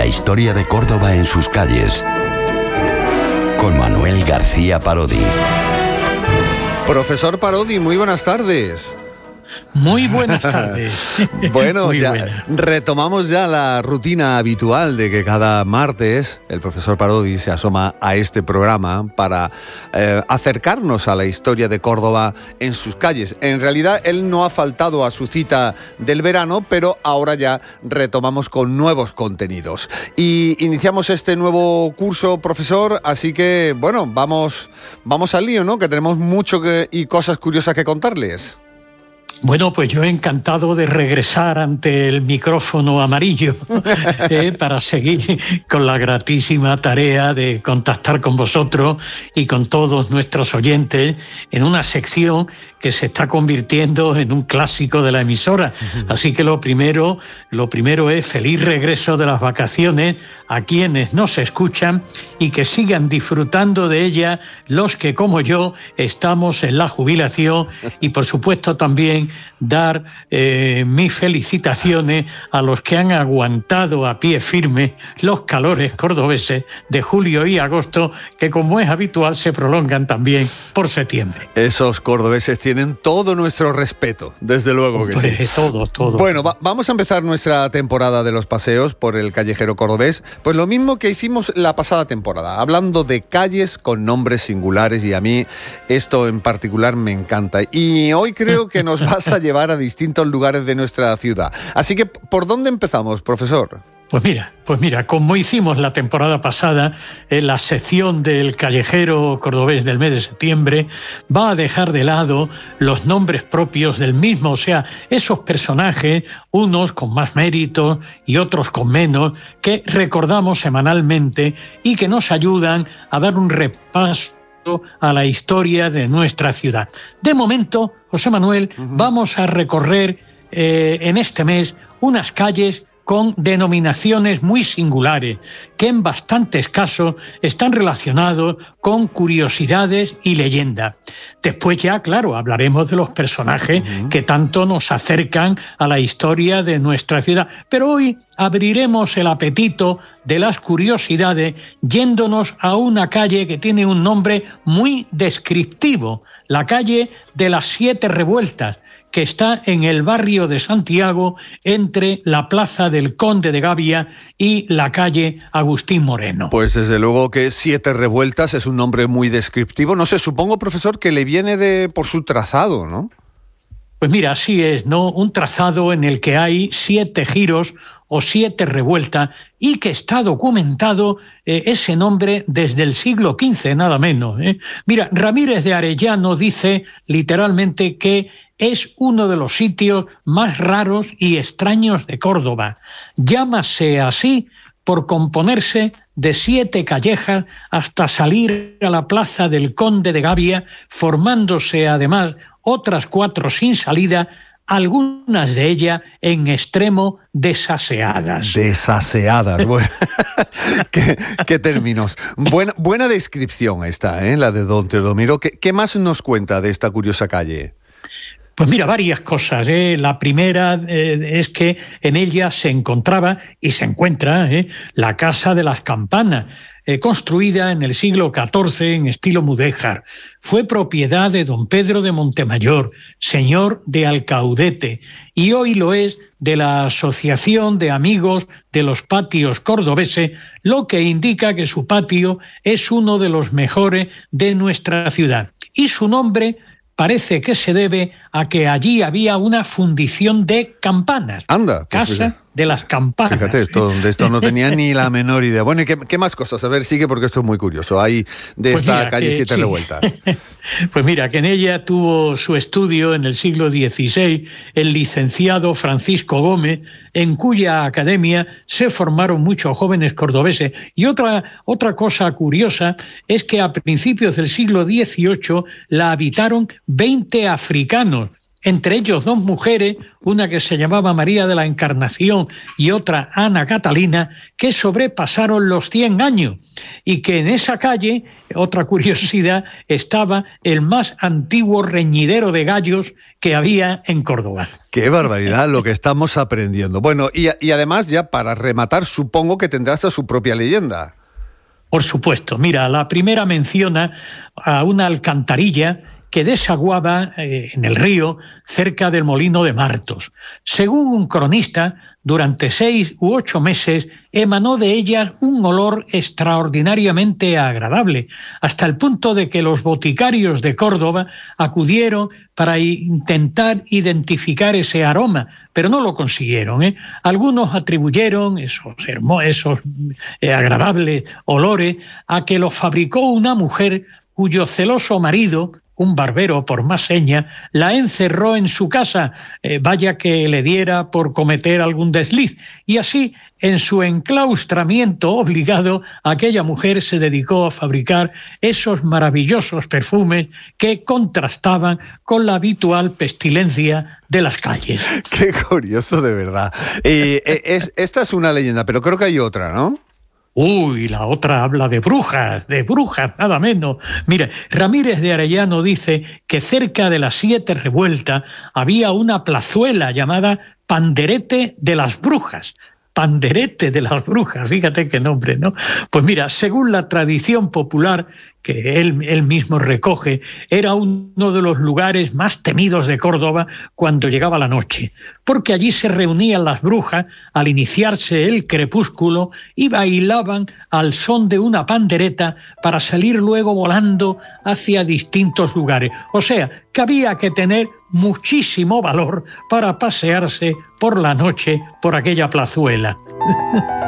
historia de Córdoba en sus calles, con Manuel García Parodi. Profesor Parodi, muy buenas tardes. Muy buenas tardes. Bueno, Muy ya buena. retomamos ya la rutina habitual de que cada martes el profesor Parodi se asoma a este programa para acercarnos a la historia de Córdoba en sus calles. En realidad él no ha faltado a su cita del verano, pero ahora ya retomamos con nuevos contenidos. Y iniciamos este nuevo curso, profesor, así que, bueno, vamos al lío, ¿no? Que tenemos mucho y cosas curiosas que contarles. Bueno, pues yo encantado de regresar ante el micrófono amarillo para seguir con la gratísima tarea de contactar con vosotros y con todos nuestros oyentes en una sección que se está convirtiendo en un clásico de la emisora. Así que lo primero es feliz regreso de las vacaciones a quienes nos escuchan y que sigan disfrutando de ella los que, como yo, estamos en la jubilación, y por supuesto también dar mis felicitaciones a los que han aguantado a pie firme los calores cordobeses de julio y agosto, que como es habitual se prolongan también por septiembre. Esos cordobeses tienen todo nuestro respeto, desde luego que sí. Todo. Bueno, vamos a empezar nuestra temporada de los paseos por el callejero cordobés, pues lo mismo que hicimos la pasada temporada, hablando de calles con nombres singulares, y a mí esto en particular me encanta. Y hoy creo que nos vas a llevar a distintos lugares de nuestra ciudad. Así que, ¿por dónde empezamos, profesor? Pues mira, como hicimos la temporada pasada, la sección del callejero cordobés del mes de septiembre va a dejar de lado los nombres propios del mismo, o sea, esos personajes, unos con más mérito y otros con menos, que recordamos semanalmente y que nos ayudan a dar un repaso a la historia de nuestra ciudad. De momento, José Manuel, vamos a recorrer en este mes unas calles con denominaciones muy singulares, que en bastantes casos están relacionados con curiosidades y leyendas. Después ya, claro, hablaremos de los personajes que tanto nos acercan a la historia de nuestra ciudad. Pero hoy abriremos el apetito de las curiosidades yéndonos a una calle que tiene un nombre muy descriptivo, la calle de las 7 Revueltas, que está en el barrio de Santiago, entre la plaza del Conde de Gavia y la calle Agustín Moreno. Pues desde luego que 7 Revueltas es un nombre muy descriptivo. No sé, supongo, profesor, que le viene por su trazado, ¿no? Pues mira, así es, ¿no? Un trazado en el que hay 7 giros o 7 revueltas, y que está documentado ese nombre desde el siglo XV, nada menos. Mira, Ramírez de Arellano dice literalmente que es uno de los sitios más raros y extraños de Córdoba. Llámase así por componerse de 7 callejas hasta salir a la plaza del Conde de Gavia, formándose además otras 4 sin salida, algunas de ellas en extremo desaseadas. Desaseadas, bueno, ¿Qué términos? Buena descripción esta, la de don Teodomiro. ¿Qué más nos cuenta de esta curiosa calle? Pues mira, varias cosas. La primera es que en ella se encontraba y se encuentra la Casa de las Campanas, construida en el siglo XIV en estilo mudéjar. Fue propiedad de don Pedro de Montemayor, señor de Alcaudete, y hoy lo es de la Asociación de Amigos de los Patios Cordobeses, lo que indica que su patio es uno de los mejores de nuestra ciudad. Y su nombre parece que se debe a que allí había una fundición de campanas. Anda, pues Casa de las Campanas. Fíjate, de esto no tenía ni la menor idea. Bueno, ¿y qué más cosas? A ver, sigue, porque esto es muy curioso. Hay de pues esta mira, calle 7 Revueltas. Pues mira, que en ella tuvo su estudio en el siglo XVI el licenciado Francisco Gómez, en cuya academia se formaron muchos jóvenes cordobeses. Y otra cosa curiosa es que a principios del siglo XVIII la habitaron 20 africanos, entre ellos 2 mujeres, una que se llamaba María de la Encarnación y otra Ana Catalina, que sobrepasaron los 100 años, y que en esa calle, otra curiosidad, estaba el más antiguo reñidero de gallos que había en Córdoba. ¡Qué barbaridad lo que estamos aprendiendo! Bueno, y además, ya para rematar, supongo que tendrá hasta su propia leyenda. Por supuesto. Mira, la primera menciona a una alcantarilla que desaguaba en el río cerca del molino de Martos. Según un cronista, durante 6 u 8 meses emanó de ella un olor extraordinariamente agradable, hasta el punto de que los boticarios de Córdoba acudieron para intentar identificar ese aroma, pero no lo consiguieron. Algunos atribuyeron esos agradables olores a que los fabricó una mujer cuyo celoso marido, un barbero por más seña, la encerró en su casa, vaya que le diera por cometer algún desliz. Y así, en su enclaustramiento obligado, aquella mujer se dedicó a fabricar esos maravillosos perfumes que contrastaban con la habitual pestilencia de las calles. ¡Qué curioso, de verdad! Esta es una leyenda, pero creo que hay otra, ¿no? Uy, la otra habla de brujas, nada menos. Mira, Ramírez de Arellano dice que cerca de las 7 Revueltas había una plazuela llamada Panderete de las Brujas. Panderete de las Brujas, fíjate qué nombre, ¿no? Pues mira, según la tradición popular que él mismo recoge, era uno de los lugares más temidos de Córdoba cuando llegaba la noche, porque allí se reunían las brujas al iniciarse el crepúsculo y bailaban al son de una pandereta para salir luego volando hacia distintos lugares. O sea, que había que tener muchísimo valor para pasearse por la noche por aquella plazuela.